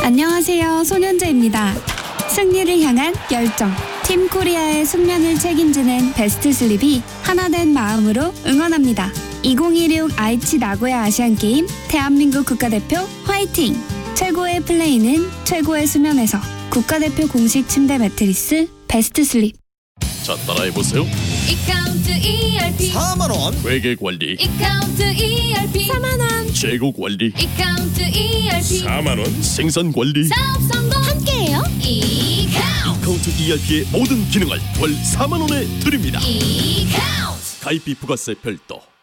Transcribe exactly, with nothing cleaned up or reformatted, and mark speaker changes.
Speaker 1: 안녕하세요, 손현재입니다. 승리를 향한 열정, 팀 코리아의 숙면을 책임지는 베스트 슬립이 하나된 마음으로 응원합니다. 이천이십육 아이치 나고야 아시안게임 대한민국 국가대표 화이팅! 최고의 플레이는 최고의 수면에서. 국가대표 공식 침대 매트리스 베스트 슬립.
Speaker 2: 자, 따라해보세요.
Speaker 3: 이카운트 이알피
Speaker 2: 사만 원 회계 관리,
Speaker 3: 이카운트 이알피 사만 원
Speaker 2: 재고 관리,
Speaker 3: 이카운트 이알피
Speaker 2: 사만 원 생산 관리.
Speaker 3: 사업 성공 함께해요. 이카운트
Speaker 2: 이카운트 이알피의 모든 기능을 월 사만 원에 드립니다.
Speaker 3: 이카운트
Speaker 2: 가입비 부가세 별도.